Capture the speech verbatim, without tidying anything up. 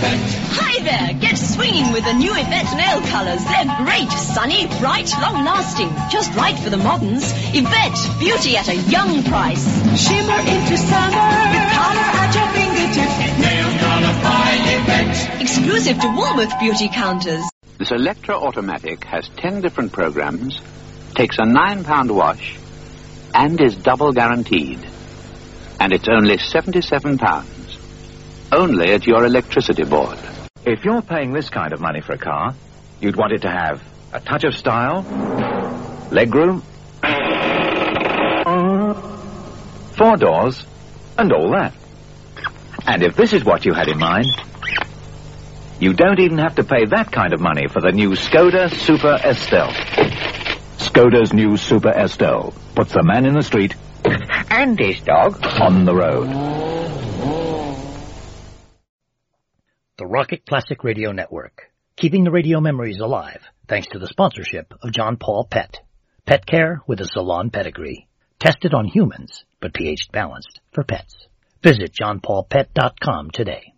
Hi there! Get swinging with the new Yvette nail colours. They're great, sunny, bright, long-lasting. Just right for the moderns. Yvette, beauty at a young price. Shimmer into summer. With color at your fingertips. Nail color by Yvette. Exclusive to Woolworth beauty counters. This Electra Automatic has ten different programs, takes a nine pound wash, and is double guaranteed. And it's only seventy-seven pounds. Only at your electricity board. If you're paying this kind of money for a car, you'd want it to have a touch of style, legroom, four doors, and all that. And if this is what you had in mind, you don't even have to pay that kind of money for the new Skoda Super Estelle. Skoda's new Super Estelle puts the man in the street and his dog on the road. The Rocket Classic Radio Network, keeping the radio memories alive thanks to the sponsorship of John Paul Pet. Pet care with a salon pedigree. Tested on humans, but pH balanced for pets. Visit john paul pet dot com today.